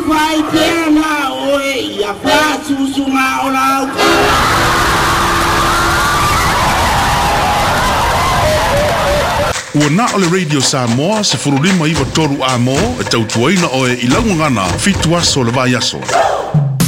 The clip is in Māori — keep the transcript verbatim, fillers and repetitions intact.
fai pena oi ya fa susunga ola. Ua na ole Radio Samoa se furulima iwa toru a mo e tautuaina o e ilangu ngana fitu aso le vai aso.